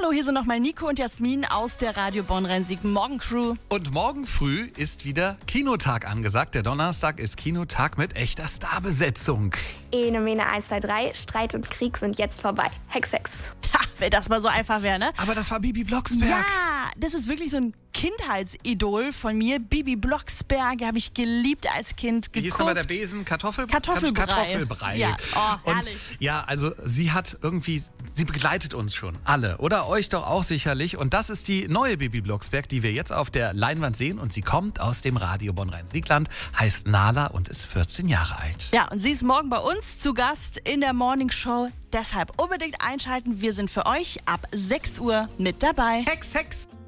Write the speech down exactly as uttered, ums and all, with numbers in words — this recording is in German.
Hallo, hier sind nochmal Nico und Jasmin aus der Radio Bonn-Rhein-Sieg Morgen Crew. Und morgen früh ist wieder Kinotag angesagt. Der Donnerstag ist Kinotag mit echter Starbesetzung. Ene, Mene, eins, zwei, drei, Streit und Krieg sind jetzt vorbei. Hex, Hex. Ja, wenn das mal so einfach wäre, ne? Aber das war Bibi Blocksberg. Ja, das ist wirklich so ein Kindheitsidol von mir. Bibi Blocksberg habe ich geliebt als Kind, geguckt. Wie hieß nochmal der Besen? Kartoffel? Kartoffelbrei. Kartoffelbrei. Ja, oh, und herrlich. ja, also sie hat irgendwie, sie begleitet uns schon alle. Oder euch doch auch sicherlich. Und das ist die neue Bibi Blocksberg, die wir jetzt auf der Leinwand sehen. Und sie kommt aus dem Radio Bonn-Rhein-Siegland, heißt Nala und ist vierzehn Jahre alt. Ja, und sie ist morgen bei uns zu Gast in der Morning Show. Deshalb unbedingt einschalten. Wir sind für euch ab sechs Uhr mit dabei. Hex, Hex!